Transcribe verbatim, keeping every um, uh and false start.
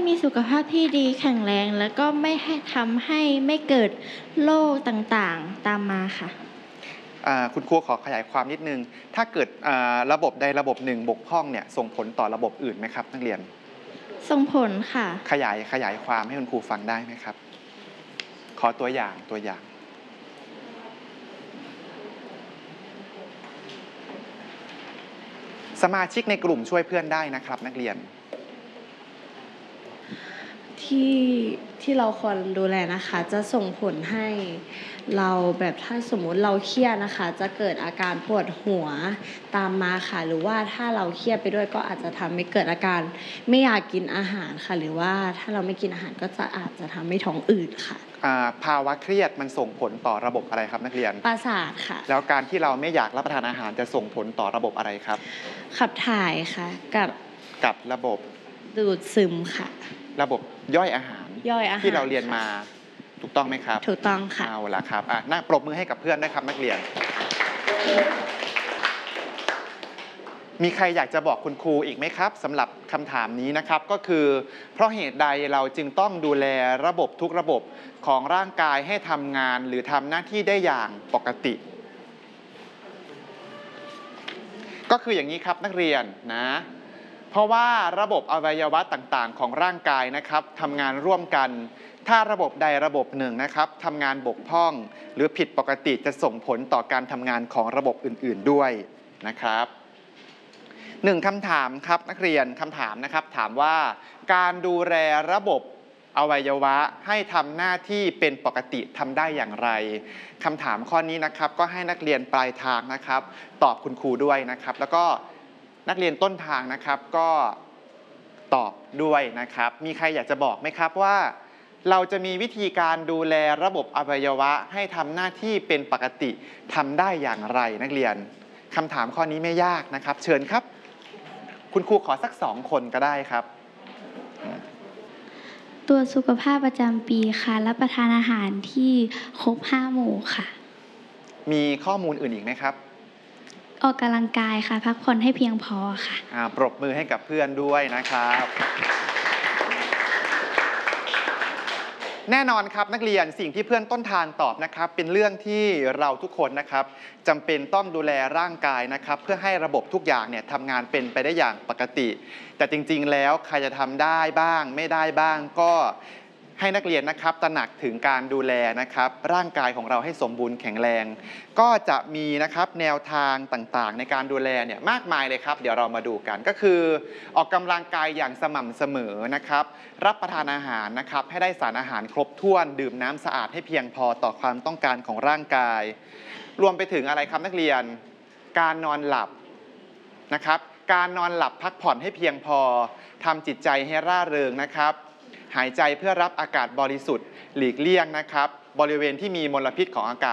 มีสุขภาพที่ดีแข็งแรงแล้วก็ไม่ให้ทำให้ไม่เกิดโรคต่างๆตามมาค่ะคุณครูขอขยายความนิดนึงถ้าเกิดระบบใดระบบหนึ่งบกพร่องเนี่ยส่งผลต่อระบบอื่นไหมครับนักเรียนส่งผลค่ะขยายขยายความให้คุณครูฟังได้ไหมครับขอตัวอย่างตัวอย่างสมาชิกในกลุ่มช่วยเพื่อนได้นะครับนักเรียนที่ที่เราควรดูแลนะคะจะส่งผลให้เราแบบถ้าสมมุติเราเครียดนะคะจะเกิดอาการปวดหัวตามมาค่ะหรือว่าถ้าเราเครียดไปด้วยก็อาจจะทำให้เกิดอาการไม่อยากกินอาหารค่ะหรือว่าถ้าเราไม่กินอาหารก็จะอาจจะทำให้ท้องอืดค่ะภาวะเครียดมันส่งผลต่อระบบอะไรครับนักเรียนประสาทค่ะแล้วการที่เราไม่อยากรับประทานอาหารจะส่งผลต่อระบบอะไรครับขับถ่ายค่ะกับกับระบบดูดซึมค่ะระบบย่อยอาหารย่อยอาหารที่เราเรียนมาถูกต้องไหมครับถูกต้องค่ะเอาละครับอ่ะน่าปรบมือให้กับเพื่อนด้วยครับนักเรียนมีใครอยากจะบอกคุณครูอีกไหมครับสำหรับคำถามนี้นะครับก็คือเพราะเหตุใดเราจึงต้องดูแลระบบทุกระบบของร่างกายให้ทำงานหรือทำหน้าที่ได้อย่างปกติก็คืออย่างนี้ครับนักเรียนนะเพราะว่าระบบอวัยวะต่างๆของร่างกายนะครับทำงานร่วมกันถ้าระบบใดระบบหนึ่งนะครับทำงานบกพร่องหรือผิดปกติจะส่งผลต่อการทำงานของระบบอื่นๆด้วยนะครับหนึ่งคำถามครับนักเรียนคำถามนะครับถามว่าการดูแลระบบอวัยวะให้ทำหน้าที่เป็นปกติทำได้อย่างไรคำถามข้อนี้นะครับก็ให้นักเรียนปลายทางนะครับตอบคุณครูด้วยนะครับแล้วก็นักเรียนต้นทางนะครับก็ตอบด้วยนะครับมีใครอยากจะบอกไหมครับว่าเราจะมีวิธีการดูแลระบบอวัยวะให้ทำหน้าที่เป็นปกติทำได้อย่างไรนักเรียนคำถามข้อนี้ไม่ยากนะครับเชิญครับคุณครูขอสักสองคนก็ได้ครับตรวจสุขภาพประจำปีค่ะรับประทานอาหารที่ครบห้าหมู่ค่ะมีข้อมูลอื่นอีกไหมครับออกกำลังกายค่ะพักผ่อนให้เพียงพอค่ะอ่าปรบมือให้กับเพื่อนด้วยนะครับแน่นอนครับนักเรียนสิ่งที่เพื่อนต้นทางตอบนะครับเป็นเรื่องที่เราทุกคนนะครับจำเป็นต้องดูแลร่างกายนะครับเพื่อให้ระบบทุกอย่างเนี่ยทำงานเป็นไปได้อย่างปกติแต่จริงๆแล้วใครจะทำได้บ้างไม่ได้บ้างก็ให้นักเรียนนะครับตระหนักถึงการดูแลนะครับร่างกายของเราให้สมบูรณ์แข็งแรงก็จะมีนะครับแนวทางต่างๆในการดูแลเนี่ยมากมายเลยครับเดี๋ยวเรามาดูกันก็คือออกกำลังกายอย่างสม่ำเสมอนะครับรับประทานอาหารนะครับให้ได้สารอาหารครบถ้วนดื่มน้ำสะอาดให้เพียงพอต่อความต้องการของร่างกายรวมไปถึงอะไรครับนักเรียนการนอนหลับนะครับการนอนหลับพักผ่อนให้เพียงพอทำจิตใจให้ร่าเริงนะครับหายใจเพื่อรับอากาศบริสุทธิ์หลีกเลี่ยงนะครับบริเวณที่มีมลพิษของอากาศ